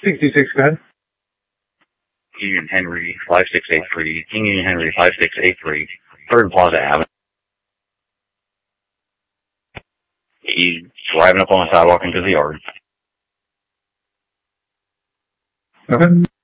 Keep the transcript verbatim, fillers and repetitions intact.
sixty-six, go ahead. Union Henry, five six eight three, King Union Henry, five six eight three, Third Plaza Avenue. He's driving up on the sidewalk into the yard. Okay.